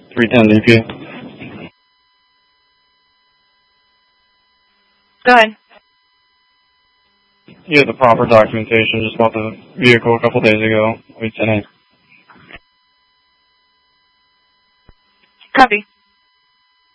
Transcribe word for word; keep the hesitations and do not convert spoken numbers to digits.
three ten D P. Go ahead. You have the proper documentation, just bought the vehicle a couple days ago. Wait ten eight. Copy.